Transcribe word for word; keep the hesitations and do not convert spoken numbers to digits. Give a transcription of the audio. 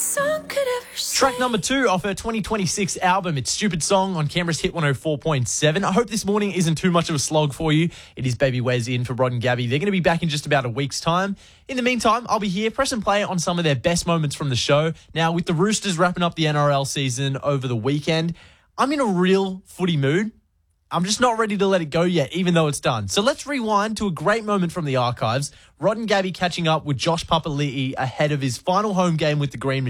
song could ever say. Track number two off her twenty twenty-six album. It's Stupid Song on Canberra's Hit one oh four point seven. I hope this morning isn't too much of a slog for you. It is Baby Wes in for Rod and Gabby. They're going to be back in just about a week's time. In the meantime, I'll be here, press and play on some of their best moments from the show. Now, with the Roosters wrapping up the N R L season over the weekend, I'm in a real footy mood. I'm just not ready to let it go yet, even though it's done. So let's rewind to a great moment from the archives. Rod and Gabby catching up with Josh Papali'i ahead of his final home game with the Green